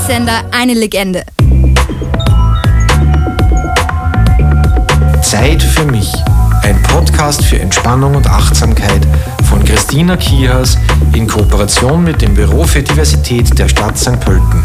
Radiosender eine Legende. Zeit für mich. Ein Podcast für Entspannung und Achtsamkeit von Christina Kihas in Kooperation mit dem Büro für Diversität der Stadt St. Pölten.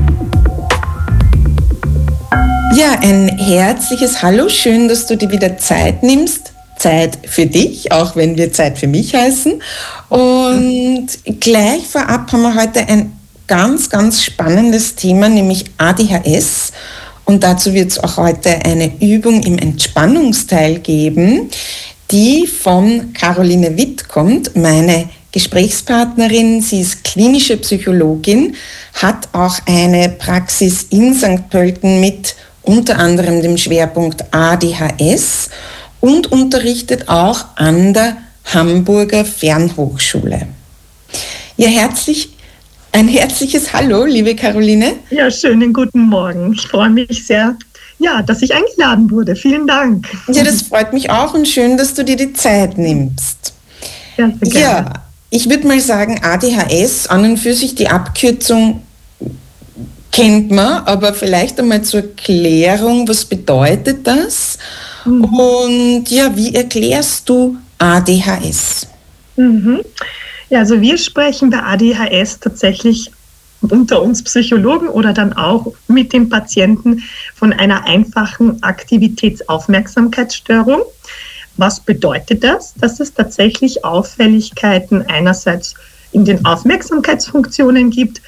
Ja, ein herzliches Hallo. Schön, dass du dir wieder Zeit nimmst. Zeit für dich, auch wenn wir Zeit für mich heißen. Und gleich vorab haben wir heute ein ganz, ganz spannendes Thema, nämlich ADHS. Und dazu wird es auch heute eine Übung im Entspannungsteil geben, die von Caroline Witt kommt, meine Gesprächspartnerin. Sie ist klinische Psychologin, hat auch eine Praxis in St. Pölten mit unter anderem dem Schwerpunkt ADHS und unterrichtet auch an der Hamburger Fernhochschule. Ja, ein herzliches Hallo, liebe Caroline. Ja, schönen guten Morgen. Ich freue mich sehr, dass ich eingeladen wurde. Vielen Dank. Ja, das freut mich auch und schön, dass du dir die Zeit nimmst. Ja, sehr gerne. Ja, ich würde mal sagen, ADHS, an und für sich die Abkürzung kennt man, aber vielleicht einmal zur Erklärung, was bedeutet das? Und ja, wie erklärst du ADHS? Ja, also wir sprechen bei ADHS tatsächlich unter uns Psychologen oder dann auch mit den Patienten von einer einfachen Aktivitätsaufmerksamkeitsstörung. Was bedeutet das? Dass es tatsächlich Auffälligkeiten einerseits in den Aufmerksamkeitsfunktionen gibt,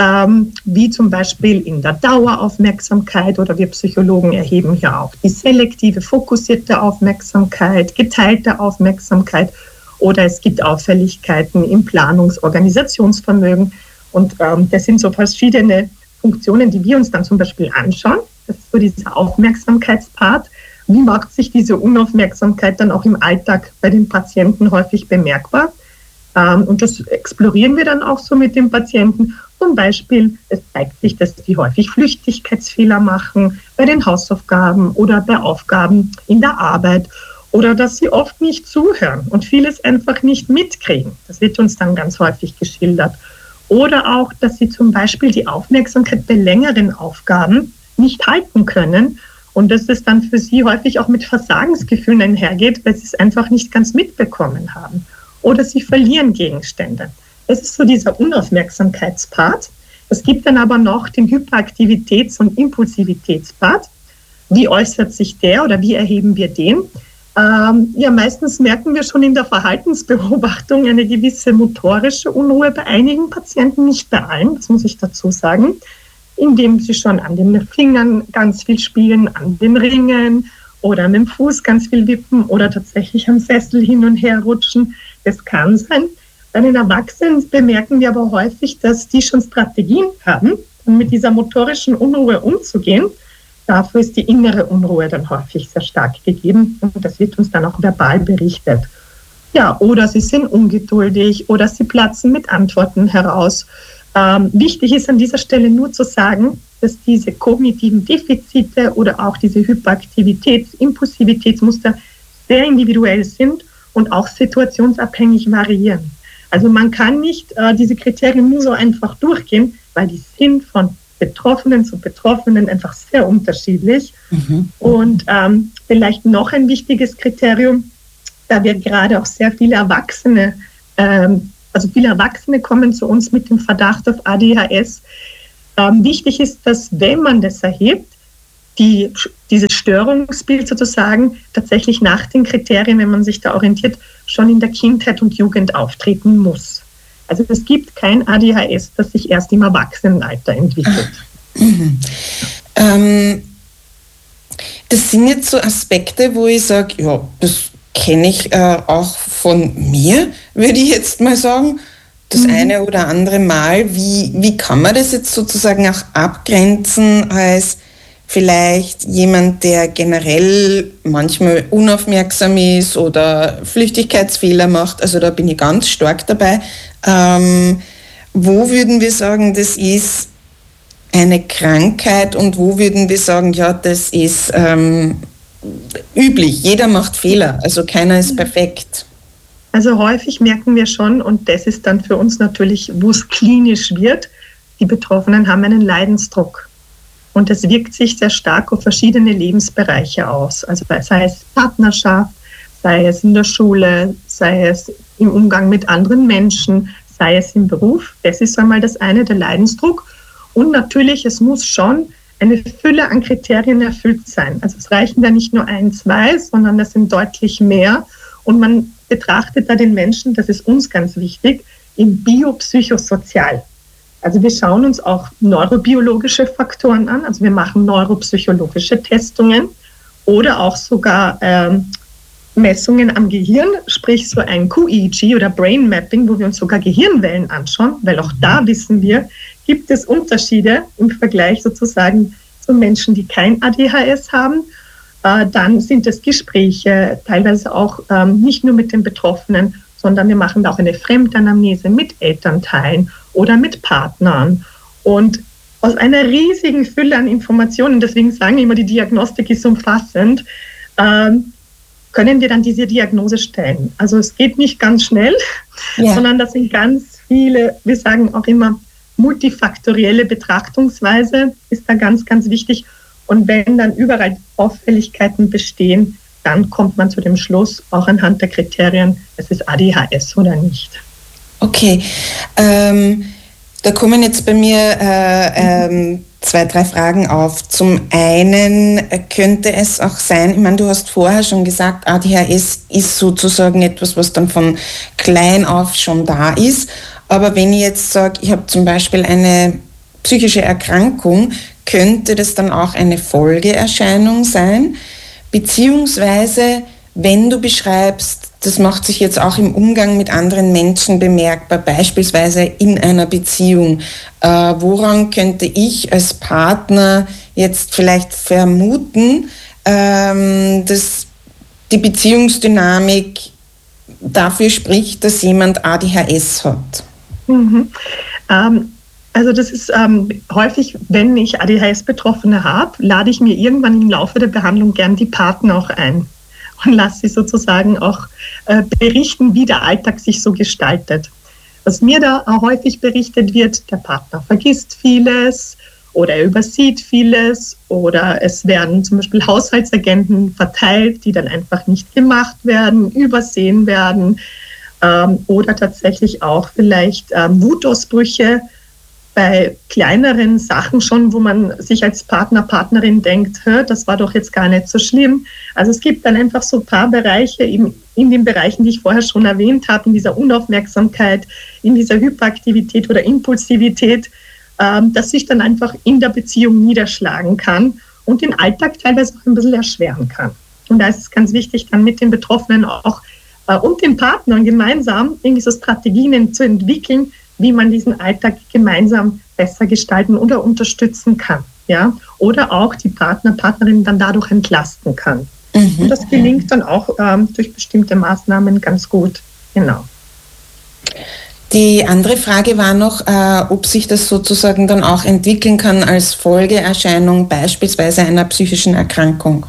wie zum Beispiel in der Daueraufmerksamkeit, oder wir Psychologen erheben hier auch die selektive, fokussierte Aufmerksamkeit, geteilte Aufmerksamkeit, oder es gibt Auffälligkeiten im Planungs-Organisationsvermögen. Und das sind so verschiedene Funktionen, die wir uns dann zum Beispiel anschauen. Das ist so dieser Aufmerksamkeitspart. Wie macht sich diese Unaufmerksamkeit dann auch im Alltag bei den Patienten häufig bemerkbar? Und das explorieren wir dann auch so mit den Patienten. Zum Beispiel, es zeigt sich, dass die häufig Flüchtigkeitsfehler machen bei den Hausaufgaben oder bei Aufgaben in der Arbeit, oder dass sie oft nicht zuhören und vieles einfach nicht mitkriegen. Das wird uns dann ganz häufig geschildert. Oder auch, dass sie zum Beispiel die Aufmerksamkeit bei längeren Aufgaben nicht halten können und dass es dann für sie häufig auch mit Versagensgefühlen einhergeht, weil sie es einfach nicht ganz mitbekommen haben. Oder sie verlieren Gegenstände. Das ist so dieser Unaufmerksamkeitspart. Es gibt dann aber noch den Hyperaktivitäts- und Impulsivitätspart. Wie äußert sich der oder wie erheben wir den? Meistens merken wir schon in der Verhaltensbeobachtung eine gewisse motorische Unruhe bei einigen Patienten, nicht bei allen, das muss ich dazu sagen, indem sie schon an den Fingern ganz viel spielen, an den Ringen oder mit dem Fuß ganz viel wippen oder tatsächlich am Sessel hin und her rutschen. Das kann sein. Bei den Erwachsenen bemerken wir aber häufig, dass die schon Strategien haben, um mit dieser motorischen Unruhe umzugehen. Dafür ist die innere Unruhe dann häufig sehr stark gegeben und das wird uns dann auch verbal berichtet. Ja, oder sie sind ungeduldig oder sie platzen mit Antworten heraus. Wichtig ist an dieser Stelle nur zu sagen, dass diese kognitiven Defizite oder auch diese Hyperaktivitäts-, Impulsivitätsmuster sehr individuell sind und auch situationsabhängig variieren. Also man kann nicht diese Kriterien nur so einfach durchgehen, weil die sind von Betroffenen zu Betroffenen einfach sehr unterschiedlich. Und vielleicht noch ein wichtiges Kriterium, da wir gerade auch sehr viele Erwachsene, viele Erwachsene kommen zu uns mit dem Verdacht auf ADHS. Wichtig ist, dass, wenn man das erhebt, dieses Störungsbild sozusagen tatsächlich nach den Kriterien, wenn man sich da orientiert, schon in der Kindheit und Jugend auftreten muss. Also es gibt kein ADHS, das sich erst im Erwachsenenalter entwickelt. Das sind jetzt so Aspekte, wo ich sage, ja, das kenne ich auch von mir, würde ich jetzt mal sagen, das eine oder andere Mal. Wie kann man das jetzt sozusagen auch abgrenzen als vielleicht jemand, der generell manchmal unaufmerksam ist oder Flüchtigkeitsfehler macht? Also da bin ich ganz stark dabei. Wo würden wir sagen, das ist eine Krankheit und wo würden wir sagen, ja, das ist üblich, jeder macht Fehler, also keiner ist perfekt? Also häufig merken wir schon, und das ist dann für uns natürlich, wo es klinisch wird, die Betroffenen haben einen Leidensdruck. Und das wirkt sich sehr stark auf verschiedene Lebensbereiche aus. Also sei es Partnerschaft, sei es in der Schule, sei es im Umgang mit anderen Menschen, sei es im Beruf. Das ist einmal das eine, der Leidensdruck. Und natürlich, es muss schon eine Fülle an Kriterien erfüllt sein. Also es reichen da nicht nur 1, 2, sondern das sind deutlich mehr. Und man betrachtet da den Menschen, das ist uns ganz wichtig, im biopsychosozial. Also wir schauen uns auch neurobiologische Faktoren an, also wir machen neuropsychologische Testungen oder auch sogar Messungen am Gehirn, sprich so ein QEEG oder Brain Mapping, wo wir uns sogar Gehirnwellen anschauen, weil auch da wissen wir, gibt es Unterschiede im Vergleich sozusagen zu Menschen, die kein ADHS haben. Dann sind es Gespräche, teilweise auch nicht nur mit den Betroffenen, sondern wir machen da auch eine Fremdanamnese mit Elternteilen oder mit Partnern. Und aus einer riesigen Fülle an Informationen, deswegen sagen wir immer, die Diagnostik ist umfassend, können wir dann diese Diagnose stellen. Also es geht nicht ganz schnell, sondern das sind ganz viele, wir sagen auch immer, multifaktorielle Betrachtungsweise ist da ganz, ganz wichtig. Und wenn dann überall Auffälligkeiten bestehen, dann kommt man zu dem Schluss, auch anhand der Kriterien, es ist ADHS oder nicht. Okay, da kommen jetzt bei mir 2, 3 Fragen auf. Zum einen könnte es auch sein, ich meine, du hast vorher schon gesagt, ADHS ist sozusagen etwas, was dann von klein auf schon da ist. Aber wenn ich jetzt sage, ich habe zum Beispiel eine psychische Erkrankung, könnte das dann auch eine Folgeerscheinung sein? Beziehungsweise, wenn du beschreibst, das macht sich jetzt auch im Umgang mit anderen Menschen bemerkbar, beispielsweise in einer Beziehung. Woran könnte ich als Partner jetzt vielleicht vermuten, dass die Beziehungsdynamik dafür spricht, dass jemand ADHS hat? Also das ist häufig, wenn ich ADHS-Betroffene habe, lade ich mir irgendwann im Laufe der Behandlung gern die Partner auch ein und lasse sie sozusagen auch berichten, wie der Alltag sich so gestaltet. Was mir da häufig berichtet wird, der Partner vergisst vieles oder er übersieht vieles oder es werden zum Beispiel Haushaltsagenten verteilt, die dann einfach nicht gemacht werden, übersehen werden oder tatsächlich auch vielleicht Wutausbrüche bei kleineren Sachen schon, wo man sich als Partner, Partnerin denkt, das war doch jetzt gar nicht so schlimm. Also es gibt dann einfach so ein paar Bereiche in den Bereichen, die ich vorher schon erwähnt habe, in dieser Unaufmerksamkeit, in dieser Hyperaktivität oder Impulsivität, dass sich dann einfach in der Beziehung niederschlagen kann und den Alltag teilweise auch ein bisschen erschweren kann. Und da ist es ganz wichtig, dann mit den Betroffenen auch und den Partnern gemeinsam irgendwie so Strategien zu entwickeln, wie man diesen Alltag gemeinsam besser gestalten oder unterstützen kann. Ja? Oder auch die Partner, Partnerin dann dadurch entlasten kann. Und das gelingt dann auch durch bestimmte Maßnahmen ganz gut. Genau. Die andere Frage war noch, ob sich das sozusagen dann auch entwickeln kann als Folgeerscheinung beispielsweise einer psychischen Erkrankung.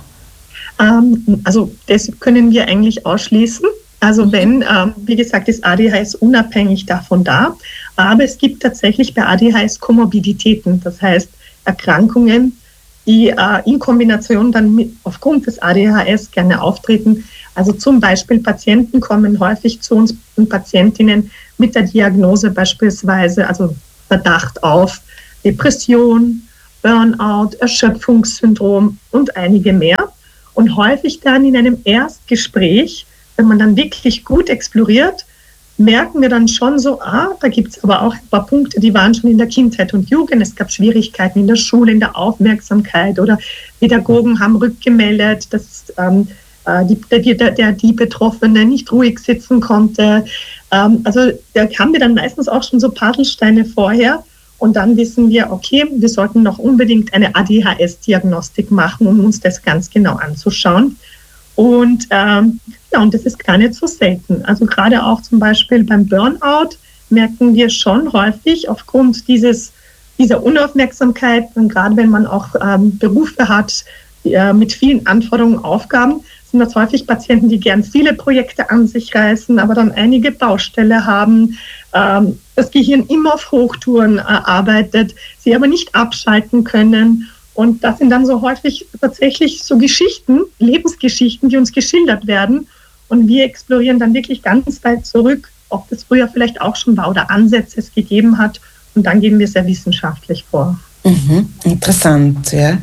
Also das können wir eigentlich ausschließen. Also wenn, wie gesagt, ist ADHS unabhängig davon da, aber es gibt tatsächlich bei ADHS Komorbiditäten, das heißt Erkrankungen, die in Kombination dann aufgrund des ADHS gerne auftreten. Also zum Beispiel Patienten kommen häufig zu uns und Patientinnen mit der Diagnose beispielsweise, also Verdacht auf Depression, Burnout, Erschöpfungssyndrom und einige mehr. Und häufig dann in einem Erstgespräch, wenn man dann wirklich gut exploriert, merken wir dann schon so, da gibt es aber auch ein paar Punkte, die waren schon in der Kindheit und Jugend. Es gab Schwierigkeiten in der Schule, in der Aufmerksamkeit oder Pädagogen haben rückgemeldet, dass die Betroffene nicht ruhig sitzen konnte. Also da haben wir dann meistens auch schon so Puzzlesteine vorher und dann wissen wir, okay, wir sollten noch unbedingt eine ADHS-Diagnostik machen, um uns das ganz genau anzuschauen. Und und das ist gar nicht so selten. Also gerade auch zum Beispiel beim Burnout merken wir schon häufig aufgrund dieser Unaufmerksamkeit, und gerade wenn man auch Berufe hat mit vielen Anforderungen, Aufgaben, sind das häufig Patienten, die gern viele Projekte an sich reißen, aber dann einige Baustelle haben, das Gehirn immer auf Hochtouren arbeitet, sie aber nicht abschalten können. Und das sind dann so häufig tatsächlich so Geschichten, Lebensgeschichten, die uns geschildert werden. Und wir explorieren dann wirklich ganz weit zurück, ob das früher vielleicht auch schon war oder Ansätze es gegeben hat. Und dann gehen wir sehr wissenschaftlich vor. Interessant, ja.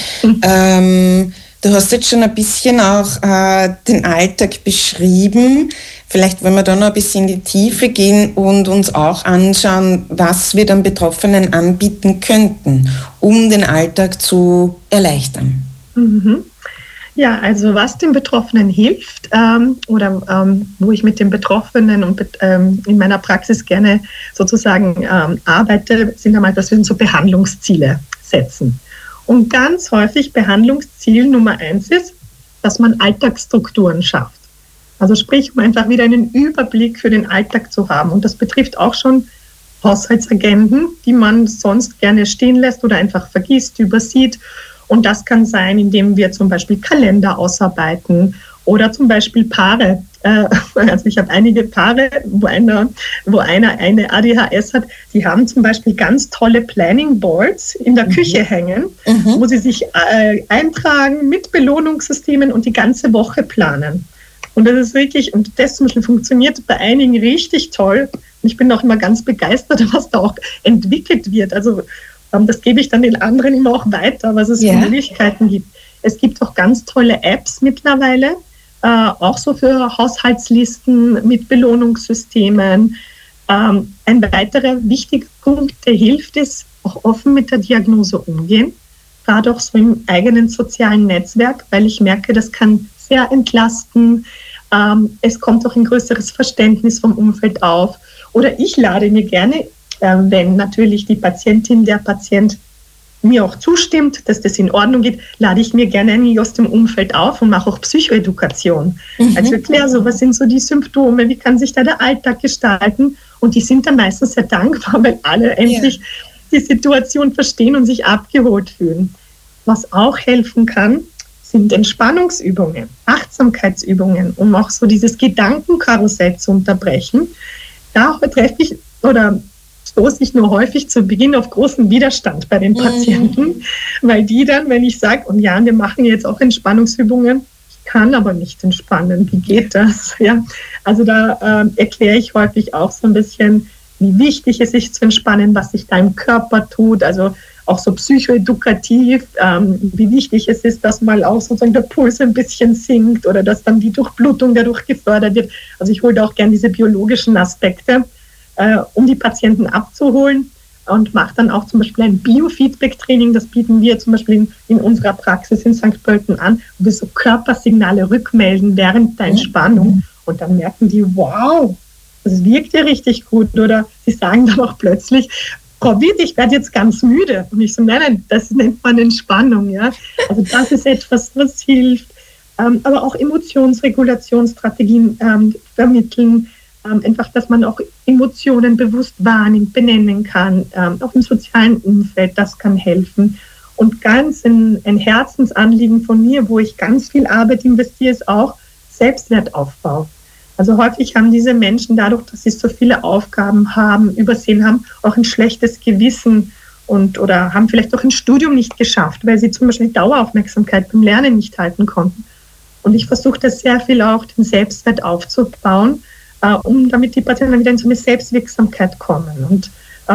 Du hast jetzt schon ein bisschen auch den Alltag beschrieben. Vielleicht wollen wir da noch ein bisschen in die Tiefe gehen und uns auch anschauen, was wir den Betroffenen anbieten könnten, um den Alltag zu erleichtern. Ja, also was den Betroffenen hilft wo ich mit den Betroffenen und in meiner Praxis gerne sozusagen arbeite, sind einmal, dass wir so Behandlungsziele setzen. Und ganz häufig Behandlungsziel Nummer 1 ist, dass man Alltagsstrukturen schafft. Also sprich, um einfach wieder einen Überblick für den Alltag zu haben. Und das betrifft auch schon Haushaltsagenden, die man sonst gerne stehen lässt oder einfach vergisst, übersieht. Und das kann sein, indem wir zum Beispiel Kalender ausarbeiten oder zum Beispiel Paare. Also ich habe einige Paare, wo einer eine ADHS hat, die haben zum Beispiel ganz tolle Planning Boards in der Küche hängen, wo sie sich eintragen mit Belohnungssystemen und die ganze Woche planen. Und das ist wirklich, und das zum Beispiel funktioniert bei einigen richtig toll. Und ich bin auch immer ganz begeistert, was da auch entwickelt wird. Also das gebe ich dann den anderen immer auch weiter, was es für Möglichkeiten gibt. Es gibt auch ganz tolle Apps mittlerweile, auch so für Haushaltslisten mit Belohnungssystemen. Ein weiterer wichtiger Punkt, der hilft, ist auch offen mit der Diagnose umgehen, gerade auch so im eigenen sozialen Netzwerk, weil ich merke, das kann sehr entlasten. Es kommt auch ein größeres Verständnis vom Umfeld auf. Oder ich lade mir gerne, wenn natürlich die Patientin, der Patient mir auch zustimmt, dass das in Ordnung geht, lade ich mir gerne einen aus dem Umfeld auf und mache auch Psychoedukation. Also erkläre so, was sind so die Symptome, wie kann sich da der Alltag gestalten? Und die sind dann meistens sehr dankbar, weil alle endlich die Situation verstehen und sich abgeholt fühlen. Was auch helfen kann, sind Entspannungsübungen, Achtsamkeitsübungen, um auch so dieses Gedankenkarussell zu unterbrechen. Da stoße ich nur häufig zu Beginn auf großen Widerstand bei den Patienten, weil die dann, wenn ich sage, und ja, wir machen jetzt auch Entspannungsübungen, ich kann aber nicht entspannen, wie geht das? Ja, also da erkläre ich häufig auch so ein bisschen, wie wichtig es ist zu entspannen, was sich da im Körper tut, also auch so psychoedukativ, wie wichtig es ist, dass mal auch sozusagen der Puls ein bisschen sinkt oder dass dann die Durchblutung dadurch gefördert wird. Also ich hole da auch gerne diese biologischen Aspekte, um die Patienten abzuholen und mache dann auch zum Beispiel ein Biofeedback-Training. Das bieten wir zum Beispiel in unserer Praxis in St. Pölten an, wo wir so Körpersignale rückmelden während der Entspannung und dann merken die, wow, das wirkt ja richtig gut. Oder sie sagen dann auch plötzlich, Frau Wied, ich werde jetzt ganz müde. Und ich so, nein, das nennt man Entspannung. Ja? Also das ist etwas, was hilft. Aber auch Emotionsregulationsstrategien vermitteln. Einfach, dass man auch Emotionen bewusst wahrnimmt, benennen kann. Auch im sozialen Umfeld, das kann helfen. Und ganz ein Herzensanliegen von mir, wo ich ganz viel Arbeit investiere, ist auch Selbstwertaufbau. Also häufig haben diese Menschen dadurch, dass sie so viele Aufgaben übersehen haben, auch ein schlechtes Gewissen oder haben vielleicht auch ein Studium nicht geschafft, weil sie zum Beispiel die Daueraufmerksamkeit beim Lernen nicht halten konnten. Und ich versuche das sehr viel auch, den Selbstwert aufzubauen, damit die Patienten wieder in so eine Selbstwirksamkeit kommen. Und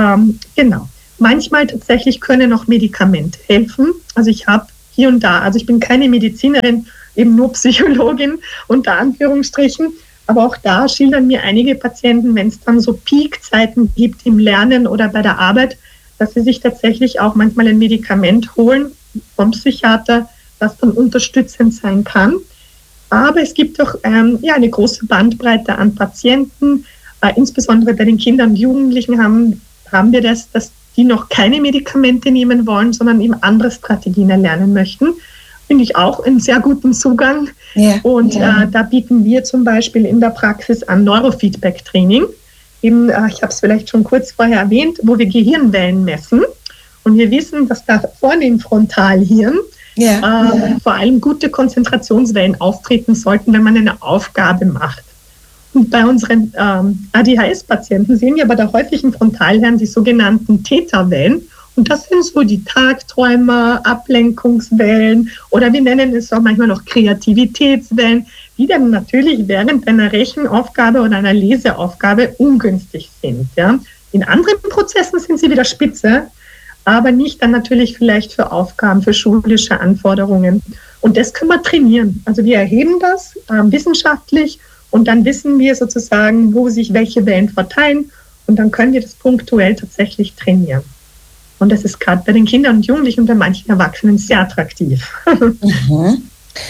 genau, manchmal tatsächlich können auch Medikamente helfen. Also ich habe hier und da, also ich bin keine Medizinerin, eben nur Psychologin unter Anführungsstrichen, aber auch da schildern mir einige Patienten, wenn es dann so Peakzeiten gibt im Lernen oder bei der Arbeit, dass sie sich tatsächlich auch manchmal ein Medikament holen vom Psychiater, das dann unterstützend sein kann. Aber es gibt auch eine große Bandbreite an Patienten, insbesondere bei den Kindern und Jugendlichen haben wir das, dass die noch keine Medikamente nehmen wollen, sondern eben andere Strategien erlernen möchten. Finde ich auch einen sehr guten Zugang. Ja, und da bieten wir zum Beispiel in der Praxis an Neurofeedback-Training. Eben, ich habe es vielleicht schon kurz vorher erwähnt, wo wir Gehirnwellen messen. Und wir wissen, dass da vorne im Frontalhirn vor allem gute Konzentrationswellen auftreten sollten, wenn man eine Aufgabe macht. Und bei unseren ADHS-Patienten sehen wir bei der häufigen Frontalhirn die sogenannten Theta-Wellen. Und das sind so die Tagträumer, Ablenkungswellen oder wir nennen es auch manchmal noch Kreativitätswellen, die dann natürlich während einer Rechenaufgabe oder einer Leseaufgabe ungünstig sind. Ja. In anderen Prozessen sind sie wieder spitze, aber nicht dann natürlich vielleicht für Aufgaben, für schulische Anforderungen. Und das können wir trainieren. Also wir erheben das wissenschaftlich und dann wissen wir sozusagen, wo sich welche Wellen verteilen und dann können wir das punktuell tatsächlich trainieren. Und das ist gerade bei den Kindern und Jugendlichen und bei manchen Erwachsenen sehr attraktiv. Mhm.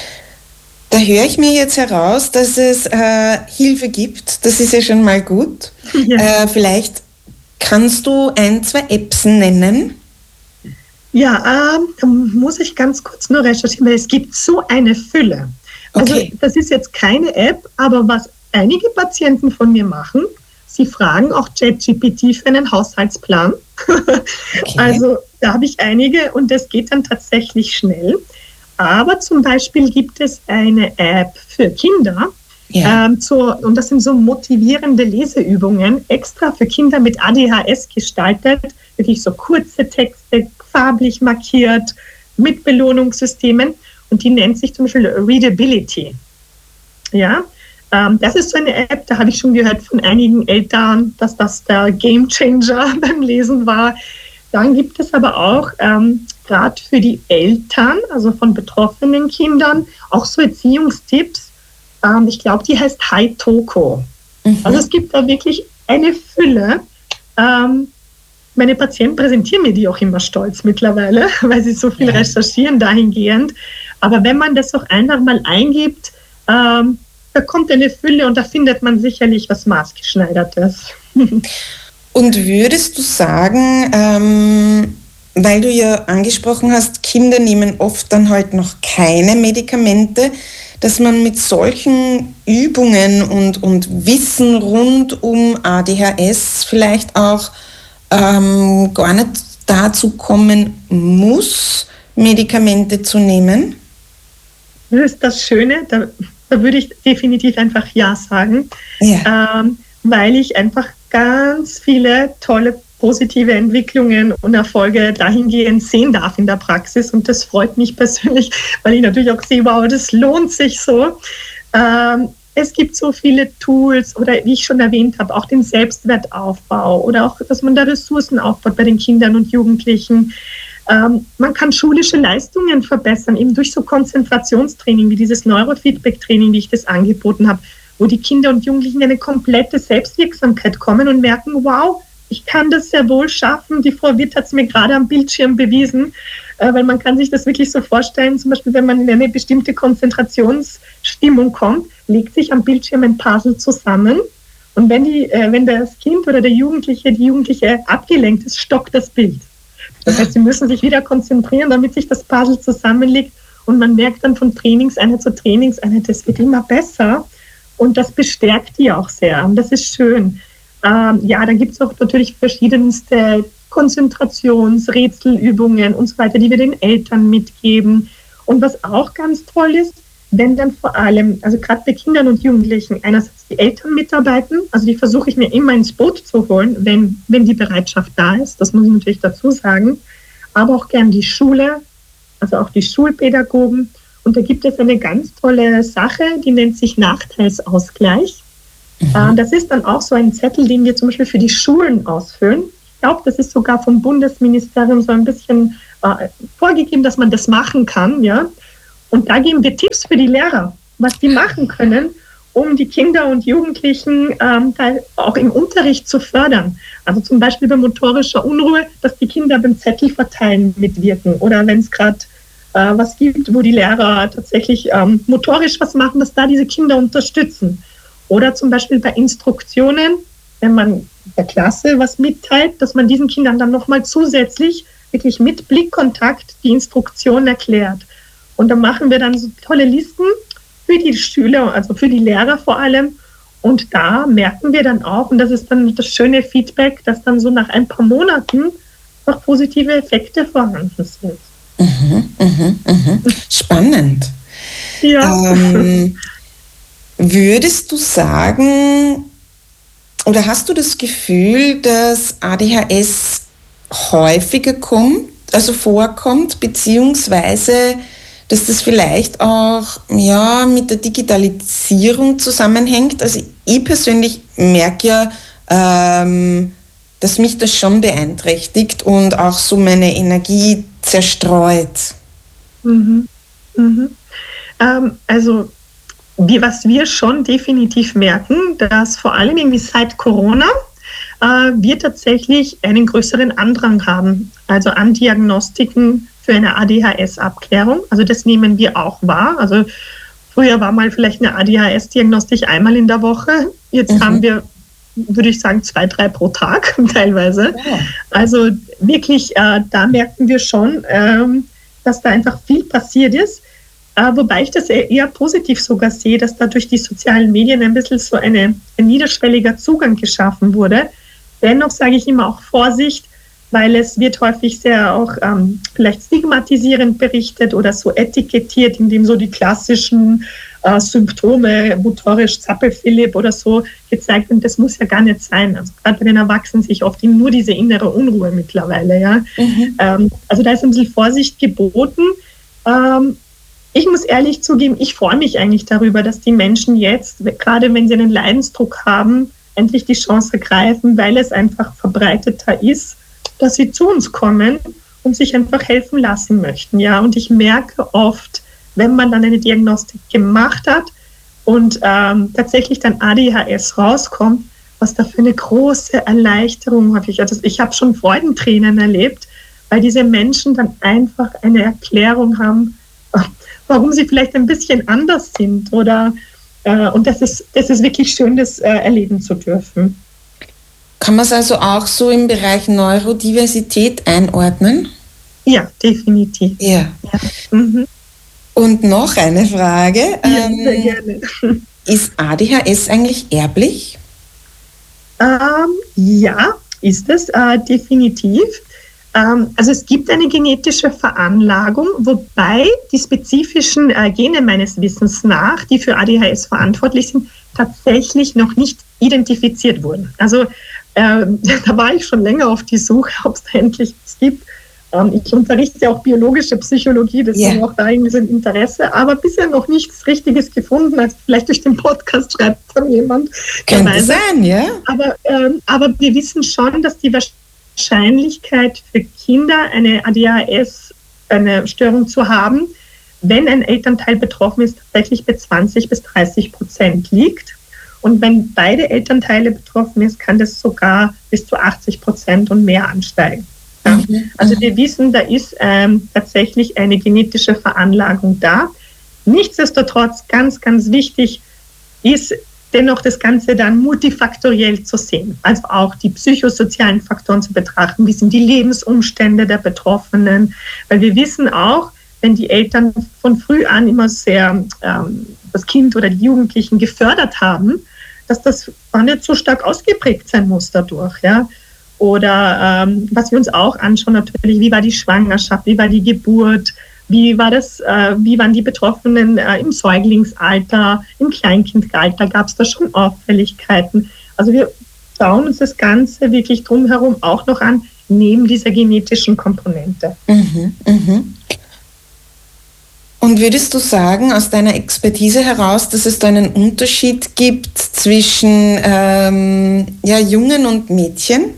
Da höre ich mir jetzt heraus, dass es Hilfe gibt. Das ist ja schon mal gut. Ja. Vielleicht kannst du 1, 2 Apps nennen? Ja, da muss ich ganz kurz nur recherchieren, weil es gibt so eine Fülle. Also das ist jetzt keine App, aber was einige Patienten von mir machen, sie fragen auch ChatGPT für einen Haushaltsplan. Okay. Also da habe ich einige und das geht dann tatsächlich schnell. Aber zum Beispiel gibt es eine App für Kinder, und das sind so motivierende Leseübungen, extra für Kinder mit ADHS gestaltet, wirklich so kurze Texte, farblich markiert, mit Belohnungssystemen und die nennt sich zum Beispiel Readability. Ja, das ist so eine App, da habe ich schon gehört von einigen Eltern, dass das der Gamechanger beim Lesen war. Dann gibt es aber auch gerade für die Eltern, also von betroffenen Kindern, auch so Erziehungstipps. Ich glaube, die heißt HiToko. Mhm. Also es gibt da wirklich eine Fülle. Meine Patienten präsentieren mir die auch immer stolz mittlerweile, weil sie so viel recherchieren dahingehend. Aber wenn man das auch einfach mal eingibt, da kommt eine Fülle und da findet man sicherlich was Maßgeschneidertes. Und würdest du sagen, weil du ja angesprochen hast, Kinder nehmen oft dann halt noch keine Medikamente, dass man mit solchen Übungen und Wissen rund um ADHS vielleicht auch gar nicht dazu kommen muss, Medikamente zu nehmen? Das ist das Schöne, da würde ich definitiv einfach Ja sagen, weil ich einfach ganz viele tolle positive Entwicklungen und Erfolge dahingehend sehen darf in der Praxis und das freut mich persönlich, weil ich natürlich auch sehe, wow, das lohnt sich so. Es gibt so viele Tools oder wie ich schon erwähnt habe, auch den Selbstwertaufbau oder auch, dass man da Ressourcen aufbaut bei den Kindern und Jugendlichen. Man kann schulische Leistungen verbessern, eben durch so Konzentrationstraining wie dieses Neurofeedback-Training, wie ich das angeboten habe, wo die Kinder und Jugendlichen in eine komplette Selbstwirksamkeit kommen und merken, wow, ich kann das sehr wohl schaffen. Die Frau Witt hat es mir gerade am Bildschirm bewiesen, weil man kann sich das wirklich so vorstellen, zum Beispiel, wenn man in eine bestimmte Konzentrationsstimmung kommt, legt sich am Bildschirm ein Puzzle zusammen und wenn das Kind oder die Jugendliche abgelenkt ist, stockt das Bild. Das heißt, sie müssen sich wieder konzentrieren, damit sich das Puzzle zusammenlegt und man merkt dann von Trainingseinheit zu Trainingseinheit, das wird immer besser und das bestärkt die auch sehr und das ist schön. Dann gibt es auch natürlich verschiedenste Konzentrationsrätselübungen und so weiter, die wir den Eltern mitgeben. Und was auch ganz toll ist, wenn dann vor allem, also gerade bei Kindern und Jugendlichen, einerseits die Eltern mitarbeiten, also die versuche ich mir immer ins Boot zu holen, wenn die Bereitschaft da ist, das muss ich natürlich dazu sagen, aber auch gern die Schule, also auch die Schulpädagogen. Und da gibt es eine ganz tolle Sache, die nennt sich Nachteilsausgleich. Das ist dann auch so ein Zettel, den wir zum Beispiel für die Schulen ausfüllen. Ich glaube, das ist sogar vom Bundesministerium so ein bisschen vorgegeben, dass man das machen kann. Ja? Und da geben wir Tipps für die Lehrer, was die machen können, um die Kinder und Jugendlichen auch im Unterricht zu fördern. Also zum Beispiel bei motorischer Unruhe, dass die Kinder beim Zettel verteilen mitwirken. Oder wenn es gerade was gibt, wo die Lehrer tatsächlich motorisch was machen, dass da diese Kinder unterstützen. Oder zum Beispiel bei Instruktionen, wenn man der Klasse was mitteilt, dass man diesen Kindern dann nochmal zusätzlich wirklich mit Blickkontakt die Instruktion erklärt. Und dann machen wir dann so tolle Listen für die Schüler, also für die Lehrer vor allem. Und da merken wir dann auch, und das ist dann das schöne Feedback, dass dann so nach ein paar Monaten noch positive Effekte vorhanden sind. Spannend. Ja. Würdest du sagen, oder hast du das Gefühl, dass ADHS häufiger vorkommt, beziehungsweise dass das vielleicht auch mit der Digitalisierung zusammenhängt? Also ich persönlich merke ja, dass mich das schon beeinträchtigt und auch so meine Energie zerstreut. Also was wir schon definitiv merken, dass vor allem irgendwie seit Corona wir tatsächlich einen größeren Andrang haben, also an Diagnostiken für eine ADHS-Abklärung. Also das nehmen wir auch wahr. Also früher war mal vielleicht eine ADHS-Diagnostik einmal in der Woche. Jetzt haben wir, würde ich sagen, 2, 3 pro Tag teilweise. Ja. Also wirklich, da merken wir schon, dass da einfach viel passiert ist. Wobei ich das eher positiv sogar sehe, dass da durch die sozialen Medien ein bisschen so ein niederschwelliger Zugang geschaffen wurde. Dennoch sage ich immer auch Vorsicht, weil es wird häufig sehr auch vielleicht stigmatisierend berichtet oder so etikettiert, indem so die klassischen Symptome, motorisch Zappel-Philipp oder so gezeigt werden. Das muss ja gar nicht sein. Also gerade bei den Erwachsenen sehe ich oft nur diese innere Unruhe mittlerweile. Ja? Also da ist ein bisschen Vorsicht geboten. Ich muss ehrlich zugeben, ich freue mich eigentlich darüber, dass die Menschen jetzt, gerade wenn sie einen Leidensdruck haben, endlich die Chance ergreifen, weil es einfach verbreiteter ist, dass sie zu uns kommen und sich einfach helfen lassen möchten. Ja? Und ich merke oft, wenn man dann eine Diagnostik gemacht hat und tatsächlich dann ADHS rauskommt, was da für eine große Erleichterung häufig. Also ich habe schon Freudentränen erlebt, weil diese Menschen dann einfach eine Erklärung haben, warum sie vielleicht ein bisschen anders sind. Oder und das ist wirklich schön, das erleben zu dürfen. Kann man es also auch so im Bereich Neurodiversität einordnen? Ja, definitiv. Ja. Und noch eine Frage. Ja, sehr gerne. Ist ADHS eigentlich erblich? Ja, ist es definitiv. Also es gibt eine genetische Veranlagung, wobei die spezifischen Gene meines Wissens nach, die für ADHS verantwortlich sind, tatsächlich noch nicht identifiziert wurden. Also da war ich schon länger auf die Suche, ob es da endlich was gibt. Ich unterrichte auch biologische Psychologie, deswegen auch da irgendwie so ein Interesse, aber bisher noch nichts Richtiges gefunden. Also vielleicht durch den Podcast schreibt dann jemand. Könnte sein, ja. Aber wir wissen schon, dass die Wahrscheinlichkeit für Kinder eine ADHS, eine Störung zu haben, wenn ein Elternteil betroffen ist, tatsächlich bei 20-30% liegt. Und wenn beide Elternteile betroffen ist, kann das sogar bis zu 80% und mehr ansteigen. Ja? Also wir wissen, da ist tatsächlich eine genetische Veranlagung da. Nichtsdestotrotz, ganz, ganz wichtig ist dennoch das Ganze dann multifaktoriell zu sehen. Also auch die psychosozialen Faktoren zu betrachten. Wie sind die Lebensumstände der Betroffenen? Weil wir wissen auch, wenn die Eltern von früh an immer sehr das Kind oder die Jugendlichen gefördert haben, dass das gar nicht so stark ausgeprägt sein muss dadurch. Ja? Oder was wir uns auch anschauen natürlich, wie war die Schwangerschaft, wie war die Geburt, wie waren die Betroffenen im Säuglingsalter, im Kleinkindalter, gab es da schon Auffälligkeiten. Also wir schauen uns das Ganze wirklich drumherum auch noch an, neben dieser genetischen Komponente. Und würdest du sagen, aus deiner Expertise heraus, dass es da einen Unterschied gibt zwischen Jungen und Mädchen?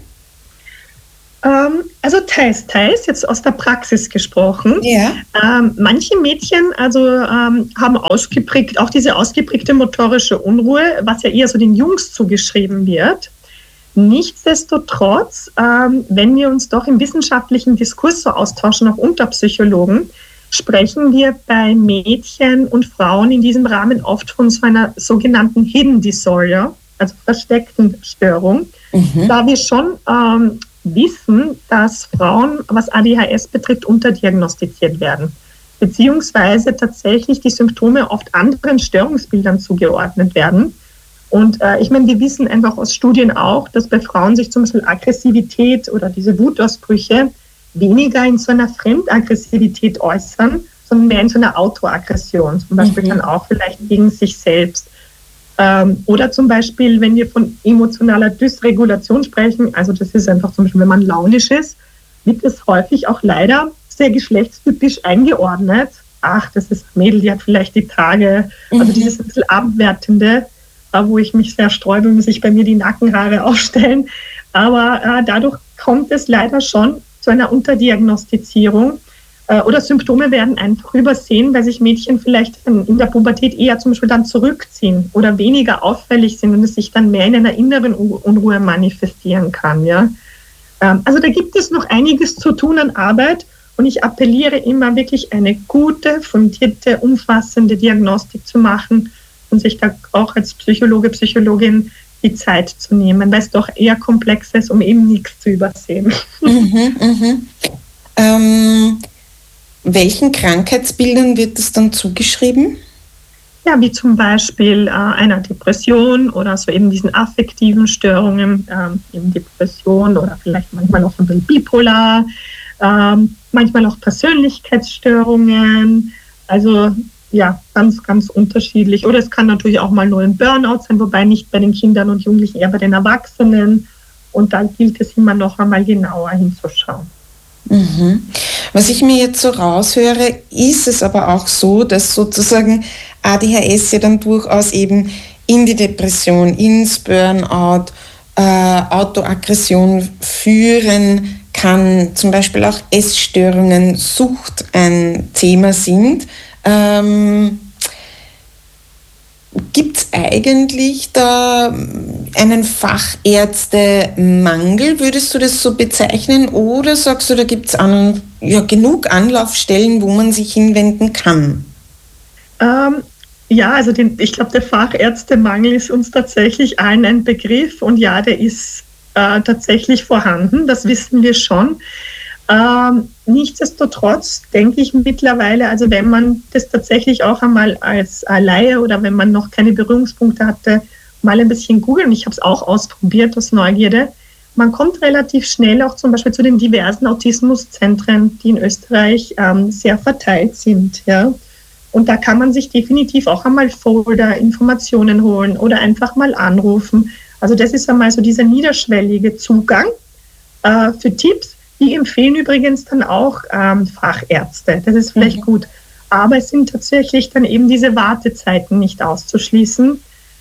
Also teils, jetzt aus der Praxis gesprochen. Ja. Manche Mädchen haben auch diese ausgeprägte motorische Unruhe, was ja eher so den Jungs zugeschrieben wird. Nichtsdestotrotz, wenn wir uns doch im wissenschaftlichen Diskurs so austauschen, auch unter Psychologen, sprechen wir bei Mädchen und Frauen in diesem Rahmen oft von so einer sogenannten Hidden Disorder, also versteckten Störung, da wir schon wissen, dass Frauen, was ADHS betrifft, unterdiagnostiziert werden, beziehungsweise tatsächlich die Symptome oft anderen Störungsbildern zugeordnet werden. Und ich meine, wir wissen einfach aus Studien auch, dass bei Frauen sich zum Beispiel Aggressivität oder diese Wutausbrüche weniger in so einer Fremdaggressivität äußern, sondern mehr in so einer Autoaggression. Zum Beispiel dann auch vielleicht gegen sich selbst. Oder zum Beispiel, wenn wir von emotionaler Dysregulation sprechen, also das ist einfach zum Beispiel, wenn man launisch ist, wird es häufig auch leider sehr geschlechtstypisch eingeordnet. Ach, das ist ein Mädel, die hat vielleicht die Tage, also dieses ein bisschen Abwertende, wo ich mich sehr sträube, muss sich bei mir die Nackenhaare aufstellen. Aber dadurch kommt es leider schon zu einer Unterdiagnostizierung. Oder Symptome werden einfach übersehen, weil sich Mädchen vielleicht in der Pubertät eher zum Beispiel dann zurückziehen oder weniger auffällig sind und es sich dann mehr in einer inneren Unruhe manifestieren kann. Ja? Also da gibt es noch einiges zu tun an Arbeit und ich appelliere immer wirklich eine gute, fundierte, umfassende Diagnostik zu machen und sich da auch als Psychologe, Psychologin die Zeit zu nehmen, weil es doch eher komplex ist, um eben nichts zu übersehen. Welchen Krankheitsbildern wird es dann zugeschrieben? Ja, wie zum Beispiel einer Depression oder so eben diesen affektiven Störungen, eben Depression oder vielleicht manchmal auch so ein bisschen bipolar, manchmal auch Persönlichkeitsstörungen, also ja, ganz, ganz unterschiedlich. Oder es kann natürlich auch mal nur ein Burnout sein, wobei nicht bei den Kindern und Jugendlichen, eher bei den Erwachsenen. Und da gilt es immer noch einmal genauer hinzuschauen. Was ich mir jetzt so raushöre, ist es aber auch so, dass sozusagen ADHS ja dann durchaus eben in die Depression, ins Burnout, Autoaggression führen kann, zum Beispiel auch Essstörungen, Sucht ein Thema sind. Gibt es eigentlich da einen Fachärztemangel, würdest du das so bezeichnen, oder sagst du, da gibt es genug Anlaufstellen, wo man sich hinwenden kann? Ja, also ich glaube, der Fachärztemangel ist uns tatsächlich allen ein Begriff und ja, der ist tatsächlich vorhanden, das wissen wir schon. Nichtsdestotrotz denke ich mittlerweile, also wenn man das tatsächlich auch einmal als Laie oder wenn man noch keine Berührungspunkte hatte, mal ein bisschen googeln. Ich habe es auch ausprobiert aus Neugierde. Man kommt relativ schnell auch zum Beispiel zu den diversen Autismuszentren, die in Österreich sehr verteilt sind. Ja? Und da kann man sich definitiv auch einmal Folder, Informationen holen oder einfach mal anrufen. Also das ist einmal so dieser niederschwellige Zugang für Tipps. Die empfehlen übrigens dann auch Fachärzte. Das ist vielleicht gut. Aber es sind tatsächlich dann eben diese Wartezeiten nicht auszuschließen.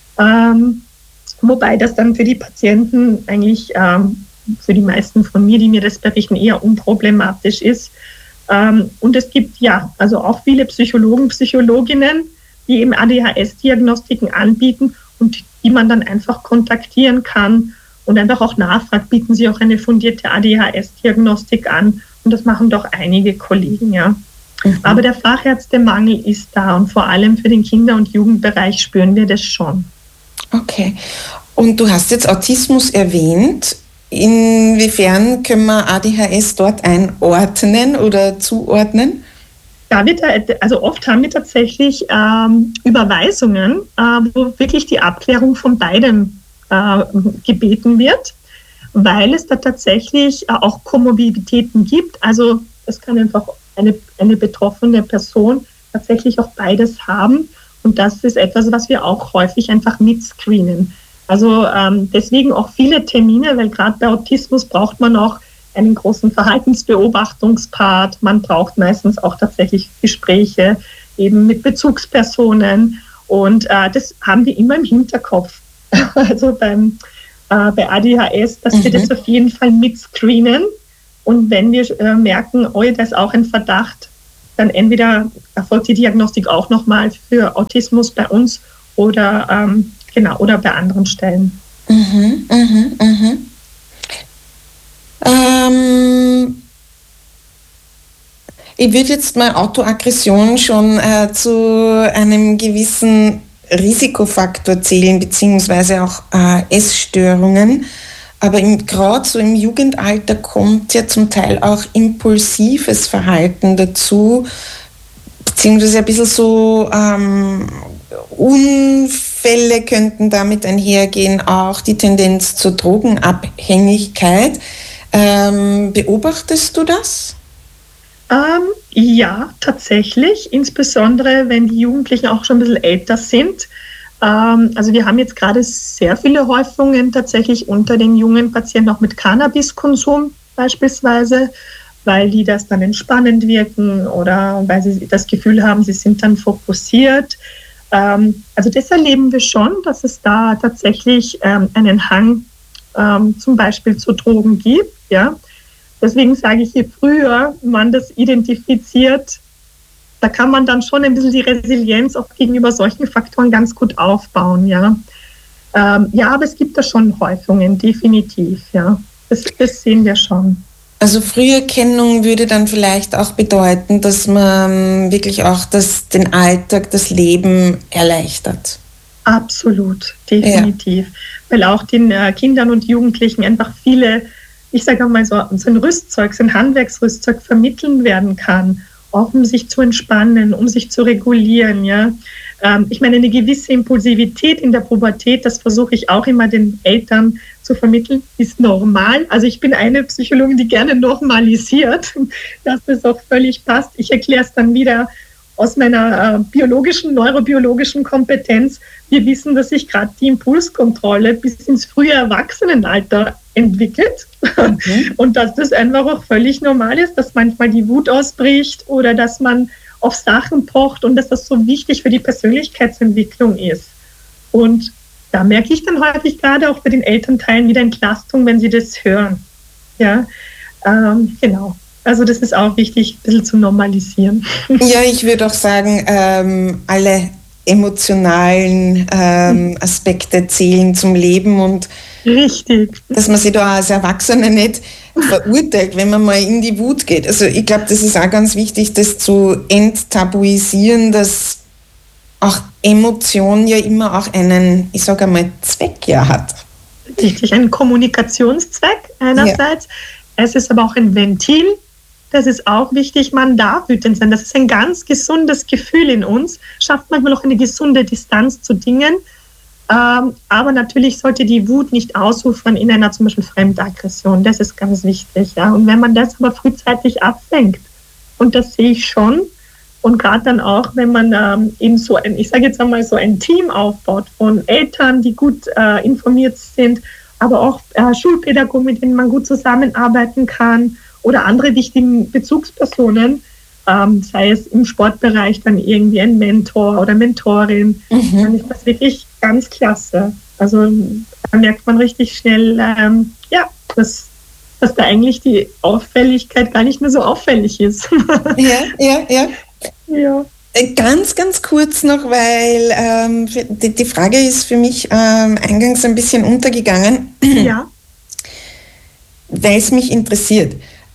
Wobei das dann für die Patienten eigentlich, für die meisten von mir, die mir das berichten, eher unproblematisch ist. Und es gibt ja also auch viele Psychologen, Psychologinnen, die eben ADHS-Diagnostiken anbieten und die man dann einfach kontaktieren kann und einfach auch nachfragt, bieten Sie auch eine fundierte ADHS-Diagnostik an. Und das machen doch einige Kollegen, ja. Aber der Fachärztemangel ist da und vor allem für den Kinder- und Jugendbereich spüren wir das schon. Okay. Und du hast jetzt Autismus erwähnt. Inwiefern können wir ADHS dort einordnen oder zuordnen? Also oft haben wir tatsächlich Überweisungen, wo wirklich die Abklärung von beidem gebeten wird, weil es da tatsächlich auch Komorbiditäten gibt. Also es kann einfach eine betroffene Person tatsächlich auch beides haben. Und das ist etwas, was wir auch häufig einfach mitscreenen. Also deswegen auch viele Termine, weil gerade bei Autismus braucht man auch einen großen Verhaltensbeobachtungspart. Man braucht meistens auch tatsächlich Gespräche eben mit Bezugspersonen. Und das haben wir immer im Hinterkopf. Also bei ADHS, dass wir das auf jeden Fall mitscreenen. Und wenn wir merken, da ist auch ein Verdacht, dann entweder erfolgt die Diagnostik auch nochmal für Autismus bei uns oder oder bei anderen Stellen. Ich würde jetzt mal Autoaggression schon zu einem gewissen Risikofaktor zählen, beziehungsweise auch Essstörungen. Aber gerade so im Jugendalter kommt ja zum Teil auch impulsives Verhalten dazu, beziehungsweise ein bisschen so Unfälle könnten damit einhergehen, auch die Tendenz zur Drogenabhängigkeit. Beobachtest du das? Ja, tatsächlich, insbesondere wenn die Jugendlichen auch schon ein bisschen älter sind. Also wir haben jetzt gerade sehr viele Häufungen tatsächlich unter den jungen Patienten auch mit Cannabiskonsum beispielsweise, weil die das dann entspannend wirken oder weil sie das Gefühl haben, sie sind dann fokussiert. Also das erleben wir schon, dass es da tatsächlich einen Hang zum Beispiel zu Drogen gibt. Ja? Deswegen sage ich, je früher man das identifiziert, da kann man dann schon ein bisschen die Resilienz auch gegenüber solchen Faktoren ganz gut aufbauen. Ja, ja, aber es gibt da schon Häufungen, definitiv. Ja, das sehen wir schon. Also Früherkennung würde dann vielleicht auch bedeuten, dass man wirklich auch den Alltag, das Leben erleichtert. Absolut, definitiv. Ja. Weil auch den Kindern und Jugendlichen einfach viele, ich sage mal so ein Rüstzeug, so ein Handwerksrüstzeug vermitteln werden kann, auch um sich zu entspannen, um sich zu regulieren. Ja. Ich meine, eine gewisse Impulsivität in der Pubertät, das versuche ich auch immer den Eltern zu vermitteln, ist normal. Also ich bin eine Psychologin, die gerne normalisiert, dass das auch völlig passt. Ich erkläre es dann wieder aus meiner neurobiologischen Kompetenz. Wir wissen, dass sich gerade die Impulskontrolle bis ins frühe Erwachsenenalter entwickelt und dass das einfach auch völlig normal ist, dass manchmal die Wut ausbricht oder dass man auf Sachen pocht und dass das so wichtig für die Persönlichkeitsentwicklung ist. Und da merke ich dann häufig gerade auch bei den Elternteilen wieder Entlastung, wenn sie das hören. Ja, genau. Also das ist auch wichtig, ein bisschen zu normalisieren. Ja, ich würde auch sagen, alle emotionalen Aspekte zählen zum Leben und richtig, dass man sich da als Erwachsene nicht verurteilt, wenn man mal in die Wut geht. Also ich glaube, das ist auch ganz wichtig, das zu enttabuisieren, dass auch Emotion ja immer auch einen, ich sage einmal, Zweck ja hat. Richtig, einen Kommunikationszweck einerseits. Ja. Es ist aber auch ein Ventil. Das ist auch wichtig, man darf wütend sein. Das ist ein ganz gesundes Gefühl in uns, schafft manchmal auch eine gesunde Distanz zu Dingen. Aber natürlich sollte die Wut nicht ausufern in einer zum Beispiel Fremdaggression. Das ist ganz wichtig. Ja? Und wenn man das aber frühzeitig abfängt, und das sehe ich schon, und gerade dann auch, wenn man eben so ich sage jetzt einmal so ein Team aufbaut von Eltern, die gut informiert sind, aber auch Schulpädagogen, mit denen man gut zusammenarbeiten kann, oder andere wichtigen Bezugspersonen, sei es im Sportbereich dann irgendwie ein Mentor oder Mentorin, dann ist das wirklich ganz klasse. Also da merkt man richtig schnell, dass da eigentlich die Auffälligkeit gar nicht mehr so auffällig ist. Ja. Ganz, ganz kurz noch, weil die Frage ist für mich eingangs ein bisschen untergegangen, weil es mich interessiert.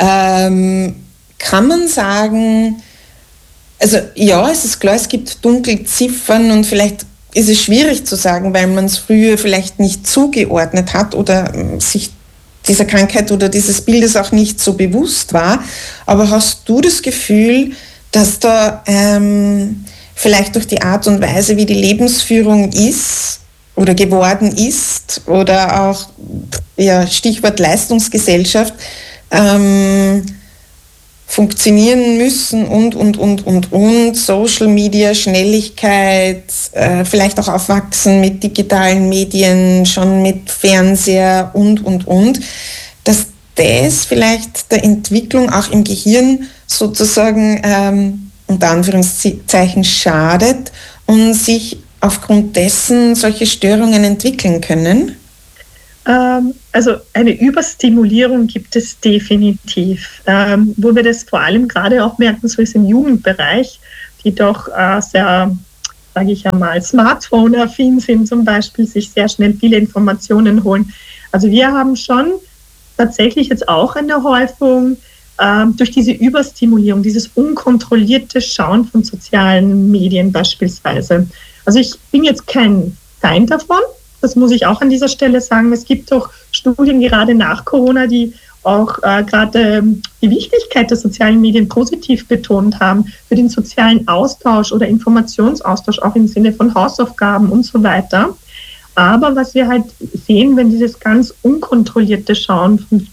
Kann man sagen, also ja, es ist klar, es gibt Dunkelziffern und vielleicht ist es schwierig zu sagen, weil man es früher vielleicht nicht zugeordnet hat oder sich dieser Krankheit oder dieses Bildes auch nicht so bewusst war. Aber hast du das Gefühl, dass da vielleicht durch die Art und Weise, wie die Lebensführung ist oder geworden ist oder auch Stichwort Leistungsgesellschaft, funktionieren müssen und Social Media, Schnelligkeit, vielleicht auch aufwachsen mit digitalen Medien, schon mit Fernseher und, dass das vielleicht der Entwicklung auch im Gehirn sozusagen unter Anführungszeichen schadet und sich aufgrund dessen solche Störungen entwickeln können? Also eine Überstimulierung gibt es definitiv. Wo wir das vor allem gerade auch merken, so ist im Jugendbereich, die doch sehr, sage ich einmal, Smartphone-affin sind zum Beispiel, sich sehr schnell viele Informationen holen. Also wir haben schon tatsächlich jetzt auch eine Häufung durch diese Überstimulierung, dieses unkontrollierte Schauen von sozialen Medien beispielsweise. Also ich bin jetzt kein Feind davon. Das muss ich auch an dieser Stelle sagen. Es gibt doch Studien gerade nach Corona, die auch gerade die Wichtigkeit der sozialen Medien positiv betont haben für den sozialen Austausch oder Informationsaustausch, auch im Sinne von Hausaufgaben und so weiter. Aber was wir halt sehen, wenn dieses ganz unkontrollierte Schauen von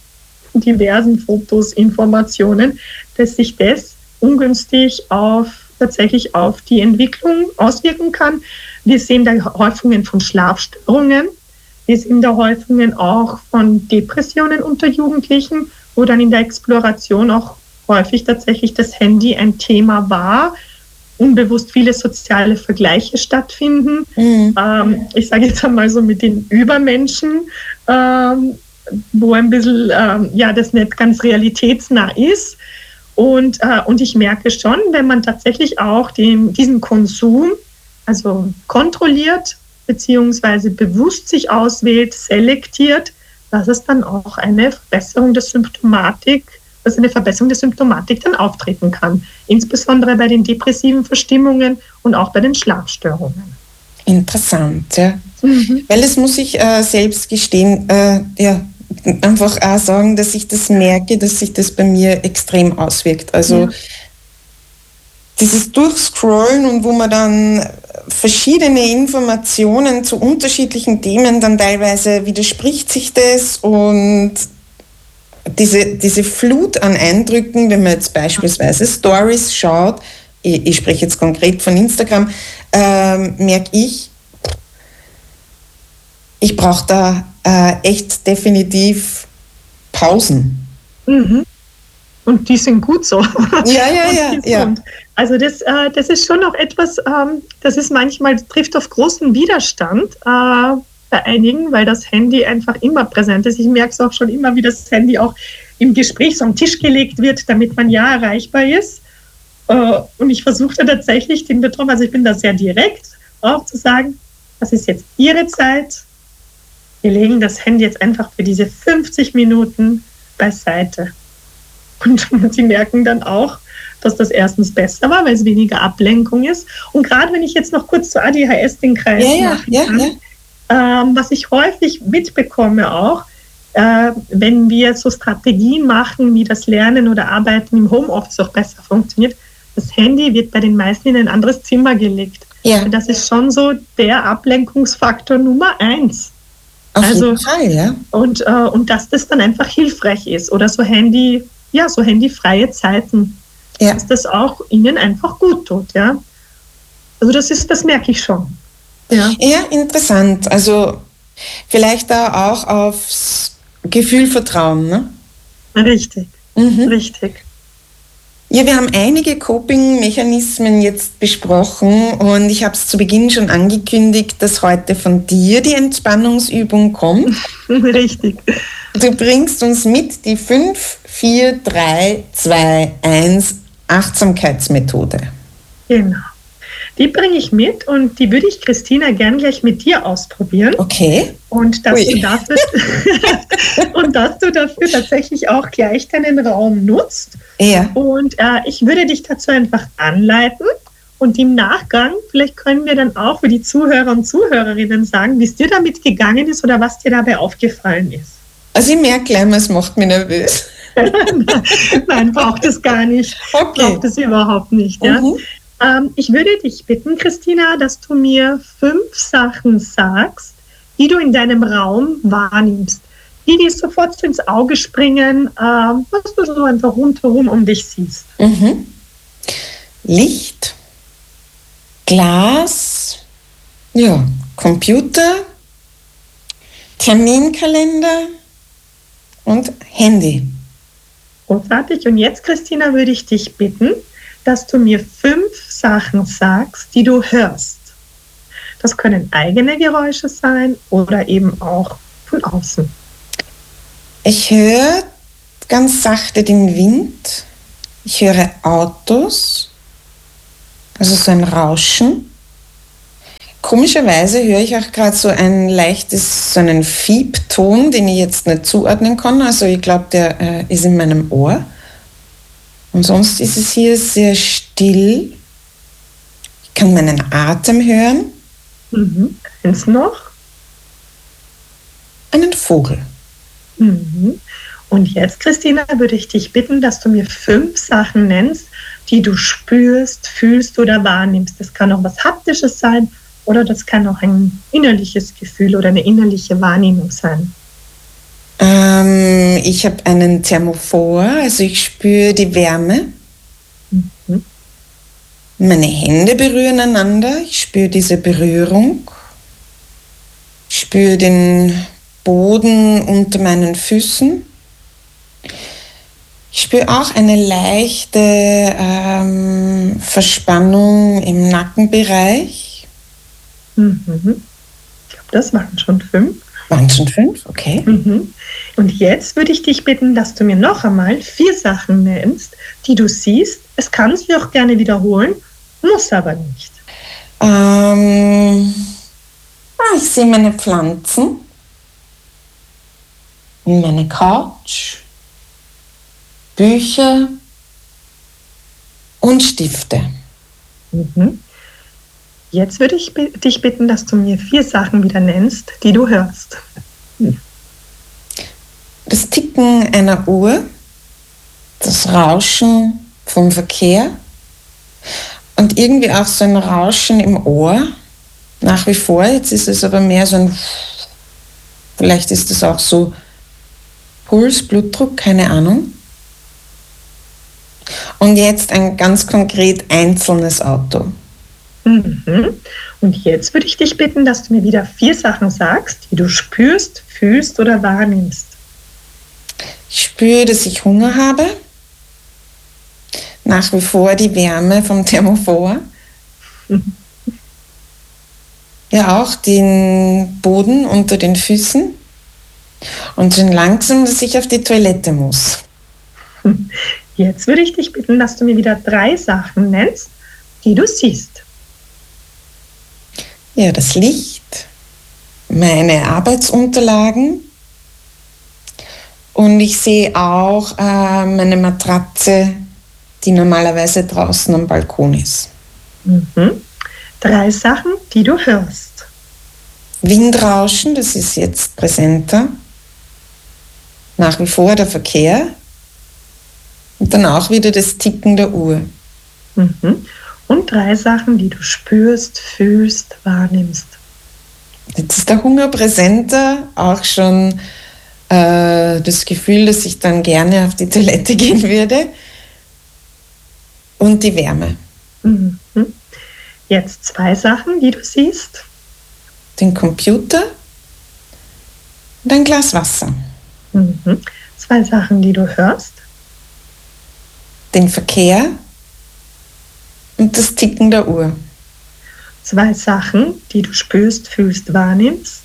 diversen Fotos, Informationen, dass sich das ungünstig tatsächlich auf die Entwicklung auswirken kann. Wir sehen da Häufungen von Schlafstörungen, wir sehen da Häufungen auch von Depressionen unter Jugendlichen, wo dann in der Exploration auch häufig tatsächlich das Handy ein Thema war, unbewusst viele soziale Vergleiche stattfinden. Ich sage jetzt einmal so mit den Übermenschen, wo ein bisschen das nicht ganz realitätsnah ist. Und ich merke schon, wenn man tatsächlich auch diesen Konsum also kontrolliert beziehungsweise bewusst sich auswählt, selektiert, dass es dann auch eine Verbesserung der Symptomatik dann auftreten kann. Insbesondere bei den depressiven Verstimmungen und auch bei den Schlafstörungen. Interessant, ja. Weil das muss ich selbst gestehen, einfach auch sagen, dass ich das merke, dass sich das bei mir extrem auswirkt. Also dieses Durchscrollen und wo man dann verschiedene Informationen zu unterschiedlichen Themen, dann teilweise widerspricht sich das und diese Flut an Eindrücken, wenn man jetzt beispielsweise Stories schaut, ich spreche jetzt konkret von Instagram, merke ich brauche da echt definitiv Pausen. Und die sind gut so. Ja. Also das ist schon noch etwas, das trifft auf großen Widerstand bei einigen, weil das Handy einfach immer präsent ist. Ich merke es auch schon immer, wie das Handy auch im Gespräch so am Tisch gelegt wird, damit man erreichbar ist. Und ich versuche da tatsächlich den Betroffenen, also ich bin da sehr direkt, auch zu sagen, das ist jetzt Ihre Zeit. Wir legen das Handy jetzt einfach für diese 50 Minuten beiseite. Und sie merken dann auch, dass das erstens besser war, weil es weniger Ablenkung ist. Und gerade wenn ich jetzt noch kurz zu ADHS den Kreis machen kann, was ich häufig mitbekomme auch, wenn wir so Strategien machen, wie das Lernen oder Arbeiten im Homeoffice auch besser funktioniert, das Handy wird bei den meisten in ein anderes Zimmer gelegt. Ja. Das ist schon so der Ablenkungsfaktor Nummer 1. Auf jeden Fall, ja. Und dass das dann einfach hilfreich ist. Oder so handyfreie Zeiten. Ja. Dass das auch ihnen einfach gut tut, ja. Also das merke ich schon. Ja, interessant. Also vielleicht da auch aufs Gefühl vertrauen, ne? Richtig, richtig. Ja, wir haben einige Coping-Mechanismen jetzt besprochen und ich habe es zu Beginn schon angekündigt, dass heute von dir die Entspannungsübung kommt. Richtig. Du bringst uns mit die 5-4-3-2-1 Achtsamkeitsmethode. Genau. Die bringe ich mit und die würde ich, Christina, gern gleich mit dir ausprobieren. Okay. Und dass du dafür tatsächlich auch gleich deinen Raum nutzt. Ja. Und ich würde dich dazu einfach anleiten und im Nachgang, vielleicht können wir dann auch für die Zuhörer und Zuhörerinnen sagen, wie es dir damit gegangen ist oder was dir dabei aufgefallen ist. Also ich merke gleich mal, es macht mich nervös. Nein, braucht es gar nicht. Okay. Braucht es überhaupt nicht. Ja? Ich würde dich bitten, Christina, dass du mir 5 Sachen sagst, die du in deinem Raum wahrnimmst, die dir sofort ins Auge springen, was du so einfach rundherum um dich siehst. Licht, Glas, Computer, Terminkalender und Handy. Großartig. Und jetzt, Christina, würde ich dich bitten, dass du mir 5 Sachen sagst, die du hörst. Das können eigene Geräusche sein oder eben auch von außen. Ich höre ganz sachte den Wind. Ich höre Autos, also so ein Rauschen. Komischerweise höre ich auch gerade so ein leichtes, so einen Fiebton, den ich jetzt nicht zuordnen kann. Also ich glaube, der ist in meinem Ohr. Und sonst ist es hier sehr still. Ich kann meinen Atem hören. Eins noch? Einen Vogel. Und jetzt, Christina, würde ich dich bitten, dass du mir 5 Sachen nennst, die du spürst, fühlst oder wahrnimmst. Das kann auch was Haptisches sein oder das kann auch ein innerliches Gefühl oder eine innerliche Wahrnehmung sein. Ich habe einen Thermophor, also ich spüre die Wärme. Mhm. Meine Hände berühren einander, ich spüre diese Berührung. Ich spüre den Boden unter meinen Füßen. Ich spüre auch eine leichte Verspannung im Nackenbereich. Mhm. Ich glaube, das waren schon 5. Waren schon 5? Okay. Mhm. Und jetzt würde ich dich bitten, dass du mir noch einmal 4 Sachen nennst, die du siehst. Es kann sich auch gerne wiederholen, muss aber nicht. Ich sehe meine Pflanzen, meine Couch, Bücher und Stifte. Mhm. Jetzt würde ich dich bitten, dass du mir 4 Sachen wieder nennst, die du hörst. Das Ticken einer Uhr, das Rauschen vom Verkehr und irgendwie auch so ein Rauschen im Ohr. Nach wie vor, jetzt ist es aber mehr so ein, vielleicht ist es auch so Puls, Blutdruck, keine Ahnung. Und jetzt ein ganz konkret einzelnes Auto. Mhm. Und jetzt würde ich dich bitten, dass du mir wieder 4 Sachen sagst, die du spürst, fühlst oder wahrnimmst. Ich spüre, dass ich Hunger habe. Nach wie vor die Wärme vom Thermophor. Ja, auch den Boden unter den Füßen. Und schon langsam, dass ich auf die Toilette muss. Jetzt würde ich dich bitten, dass du mir wieder 3 Sachen nennst, die du siehst. Ja, das Licht, meine Arbeitsunterlagen und ich sehe auch meine Matratze, die normalerweise draußen am Balkon ist. Mhm. 3 Sachen, die du hörst. Windrauschen, das ist jetzt präsenter. Nach wie vor der Verkehr. Und dann auch wieder das Ticken der Uhr. Mhm. Und 3 Sachen, die du spürst, fühlst, wahrnimmst. Jetzt ist der Hunger präsenter, auch schon das Gefühl, dass ich dann gerne auf die Toilette gehen würde. Und die Wärme. Mhm. Jetzt 2 Sachen, die du siehst. Den Computer und ein Glas Wasser. Mhm. 2 Sachen, die du hörst. Den Verkehr und das Ticken der Uhr. 2 Sachen, die du spürst, fühlst, wahrnimmst.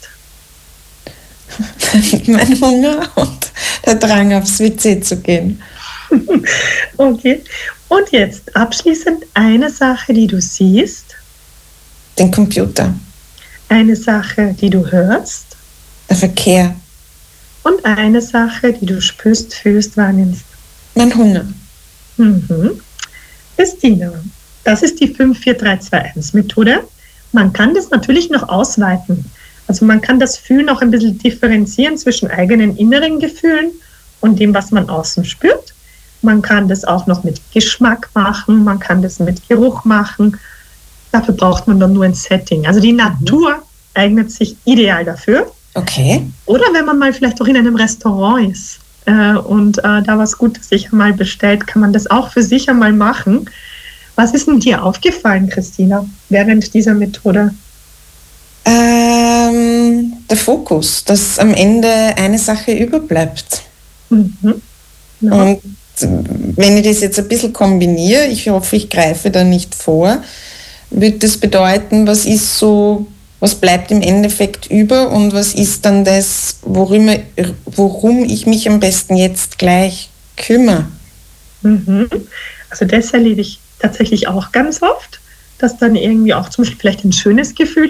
Mein Hunger und der Drang, aufs WC zu gehen. Okay. Und jetzt abschließend eine Sache, die du siehst. Den Computer. Eine Sache, die du hörst. Der Verkehr. Und eine Sache, die du spürst, fühlst, wahrnimmst. Mein Hunger. Mhm. Christina, das ist die 5-4-3-2-1-Methode. Man kann das natürlich noch ausweiten. Also man kann das Fühlen auch ein bisschen differenzieren zwischen eigenen inneren Gefühlen und dem, was man außen spürt. Man kann das auch noch mit Geschmack machen, man kann das mit Geruch machen. Dafür braucht man dann nur ein Setting. Also die Natur eignet sich ideal dafür. Okay. Oder wenn man mal vielleicht auch in einem Restaurant ist und da was Gutes sich einmal bestellt, kann man das auch für sich einmal machen. Was ist denn dir aufgefallen, Christina, während dieser Methode? Der Fokus, dass am Ende eine Sache überbleibt. Mhm. Ja. Und wenn ich das jetzt ein bisschen kombiniere, ich hoffe, ich greife da nicht vor, würde das bedeuten, was bleibt im Endeffekt über und was ist dann das, worum ich mich am besten jetzt gleich kümmere? Mhm. Also das erlebe ich tatsächlich auch ganz oft, dass dann irgendwie auch zum Beispiel vielleicht ein schönes Gefühl